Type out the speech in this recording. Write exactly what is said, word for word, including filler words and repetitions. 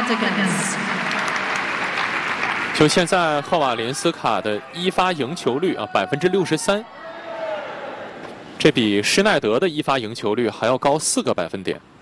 seconds. 就现在，赫瓦连斯卡的一发赢球率啊，百分之六十三，这比施耐德的一发赢球率还要高四个百分点。